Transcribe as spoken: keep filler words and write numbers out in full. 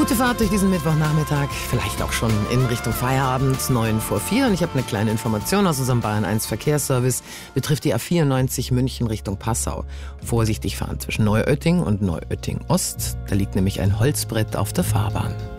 Gute Fahrt durch diesen Mittwochnachmittag, vielleicht auch schon in Richtung Feierabend, neun vor vier. Und ich habe eine kleine Information aus unserem Bayern eins Verkehrsservice, betrifft die A vierundneunzig München Richtung Passau. Vorsichtig fahren zwischen Neuötting und Neuötting Ost, da liegt nämlich ein Holzbrett auf der Fahrbahn.